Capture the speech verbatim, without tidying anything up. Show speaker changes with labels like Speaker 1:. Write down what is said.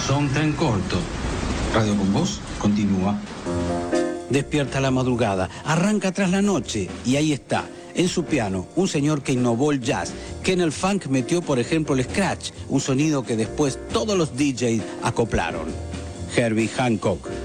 Speaker 1: son tan cortos. Radio con Voz continúa.
Speaker 2: Despierta la madrugada, arranca tras la noche y ahí está, en su piano, un señor que innovó el jazz, que en el funk metió por ejemplo el scratch, un sonido que después todos los D Js acoplaron. Herbie Hancock.